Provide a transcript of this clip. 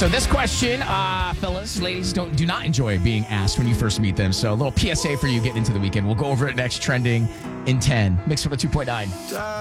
So this question, fellas, ladies, do not enjoy being asked when you first meet them. So a little PSA for you getting into the weekend. We'll go over it next, trending in 10. Mix with a 2.9.